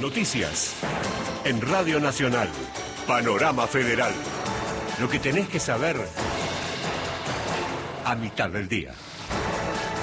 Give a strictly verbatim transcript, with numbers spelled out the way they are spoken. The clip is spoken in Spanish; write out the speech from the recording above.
noticias. En Radio Nacional, Panorama Federal. Lo que tenés que saber a mitad del día.